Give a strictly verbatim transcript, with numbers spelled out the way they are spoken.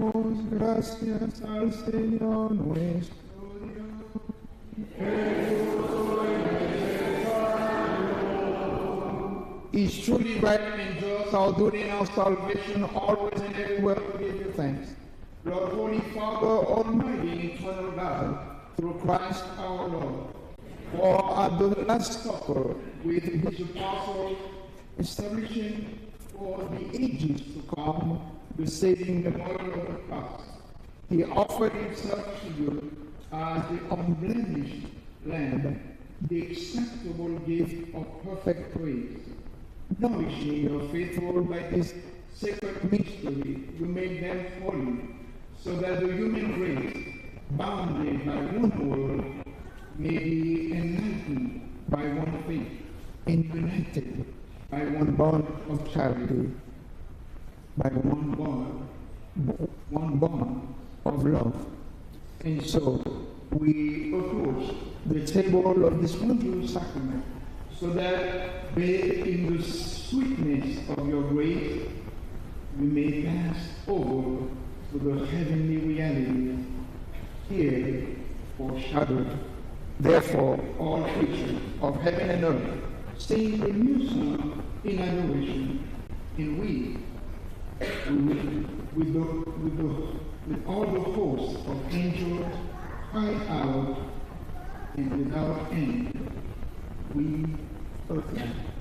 Damos gracias al Señor nuestro Dios. It's truly right and just, our duty and our salvation, always and everywhere to give you thanks. Lord, Holy Father, Almighty, Eternal God, through Christ our Lord, for at the Last Supper with his apostles, establishing for the ages to come the saving memorial of the past, he offered himself to you as the unblemished Lamb, the acceptable gift of perfect praise. Nourishing your faithful by this sacred mystery, you make them holy, so that the human race, bounded by one world, may be enlightened by one faith, and united by one bond of charity, by one bond, one bond of love. And so we approach the table of this wonderful sacrament, so that in the sweetness of your grace, we may pass over to the heavenly reality here foreshadowed. Therefore, all creatures of heaven and earth sing a new song in adoration, and we, with, with, the, with, the, with all the hosts of angels, cry out, and without end, we proclaim.